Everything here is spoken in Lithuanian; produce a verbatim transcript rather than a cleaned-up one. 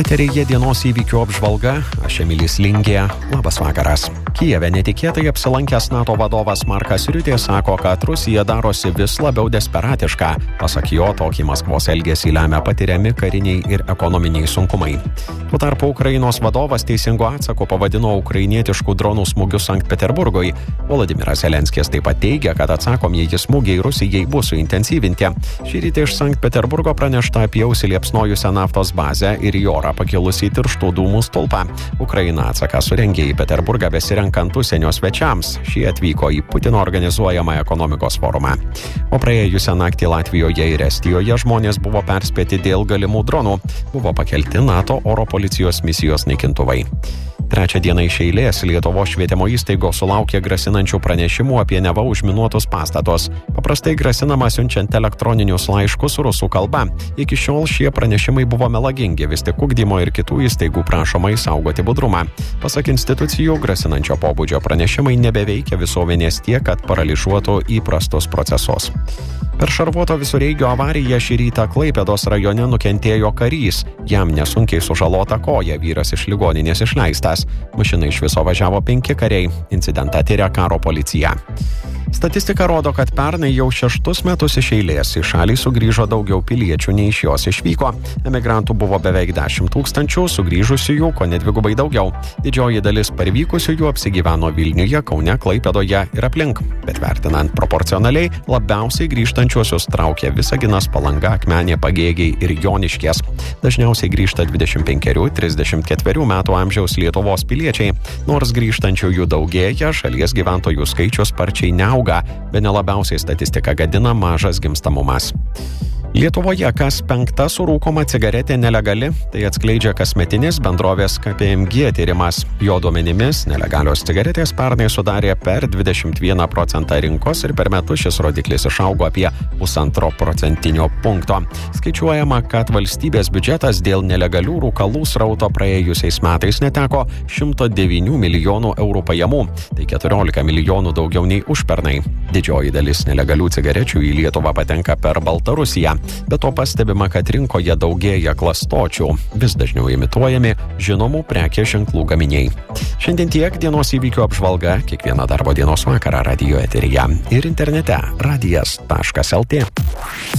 Eteryje dienos įvykių apžvalga, aš Emilis Lingė, labas vakaras. Kijeve netikėtai apsilankęs NATO vadovas Markas Riutė sako, kad Rusija darosi vis labiau desperatiška. Pasak jo, tokį Maskvos elgesį lemia patiriami kariniai ir ekonominiai sunkumai. Tuo tarpu Ukrainos vadovas teisingo atsako pavadino ukrainietiškų dronų smūgius Sankt Peterburgui. Volodimiras Zelenskis taip pat teigia, kad atsakomieji smūgiai Rusijai bus suintensyvinti. Šį rytą iš Sankt Peterburgo pranešta apie užsiliepsnojusią naftos bazę ir į orą pakilusį tirštų dūmų stulpą. Ukraina atsaką surengė į Peterburgą besirenkant užsienio svečiams. Šie atvyko į Putino organizuojamą ekonomikos forumą. O praėjusią naktį Latvijoje ir Estijoje žmonės buvo perspėti dėl galimų dronų. Buvo pakelti NATO oro policijos misijos naikintuvai. Trečią dieną iš eilės Lietuvos švietimo įstaigos sulaukė grasinančių pranešimų apie neva užminuotus pastatus. Paprastai grasinama siunčiant elektroninius laiškus rusų kalba. Iki šiol šie pranešimai buvo melagingi, vis tik ugdymo ir kitų įstaigų prašoma išsaugoti budrumą. Pasak institucijų, grasinančio pobūdžio pranešimai nebeveikia visuomenės tiek, kad paralyžuotų įprastus procesus. Per šarvuoto visureigio avariją šį rytą Klaipėdos rajone nukentėjo karys. Jam nesunkiai sužalota koja, vyras iš ligoninės išleistas. Mašina iš viso važiavo penki kariai. Incidentą tiria karo policija. Statistika rodo, kad pernai jau šeštus metus iš eilės į šalį sugrįžo daugiau piliečių nei iš jos išvyko. Emigrantų buvo beveik dešimt tūkstančių, sugrįžusiųjų ko nedvigubai daugiau. Didžioji dalis parvykusiųjų apsigyveno Vilniuje, Kaune, Klaipėdoje ir aplink. Bet vertinant proporcionaliai, labiausiai grįžtančiuosius traukė Visaginas, Palanga, Akmenė, Pagėgiai ir Joniškės. Dažniausiai grįžta dvidešimt penkerių trisdešimt ketverių metų amžiaus Lietuvos piliečiai. Nors grįžtančiųjų daugėja, šalies gyventojų skaičius sparčiai neauga. Bene labiausiai statistika gadina mažas gimstamumas. Lietuvoje kas penkta surūkoma cigaretė nelegali, tai atskleidžia kasmetinis bendrovės K P M G tyrimas. Jo duomenimis nelegalios cigaretės pernai sudarė per dvidešimt vieną procentą rinkos ir per metus šis rodiklis išaugo apie pusantro procentinio punkto. Skaičiuojama, kad valstybės biudžetas dėl nelegalių rūkalų srauto praėjusiais metais neteko šimto devynių milijonų eurų pajamų, tai keturiolika milijonų daugiau nei užpernai. Didžioji dalis nelegalių cigarečių į Lietuvą patenka per Baltarusiją. Be to pastebima, kad rinkoje daugėja klastočių, vis dažniau imituojami žinomų prekės ženklų gaminiai. Šiandien tiek dienos įvykių apžvalga, kiekvieną darbo dienos vakarą radijo eteryje ir internete radijas taškas lt.